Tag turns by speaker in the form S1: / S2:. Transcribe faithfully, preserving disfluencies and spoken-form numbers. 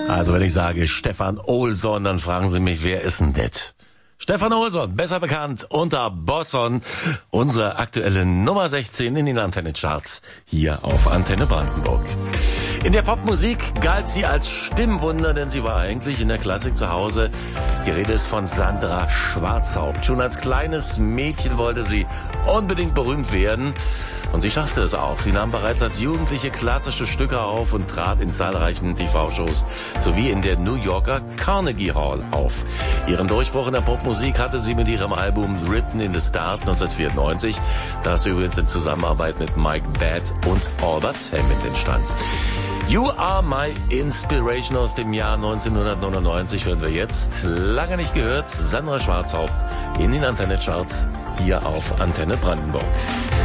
S1: Also wenn ich sage Stefan Olsson, dann fragen Sie mich, wer ist denn das? Stefan Olsson, besser bekannt unter Bosson, unsere aktuelle Nummer sechzehn in den Antenne-Charts hier auf Antenne Brandenburg. In der Popmusik galt sie als Stimmwunder, denn sie war eigentlich in der Klassik zu Hause. Die Rede ist von Sandra Schwarzhaupt. Schon als kleines Mädchen wollte sie unbedingt berühmt werden. Und sie schaffte es auch. Sie nahm bereits als Jugendliche klassische Stücke auf und trat in zahlreichen T V-Shows sowie in der New Yorker Carnegie Hall auf. Ihren Durchbruch in der Popmusik hatte sie mit ihrem Album Written in the Stars neunzehnhundertvierundneunzig, das übrigens in Zusammenarbeit mit Mike Batt und Albert Hammond entstand. You Are My Inspiration aus dem Jahr neunzehnhundertneunundneunzig hören wir jetzt. Lange nicht gehört, Sandra Schwarzhaupt in den Antenne-Charts hier auf Antenne Brandenburg.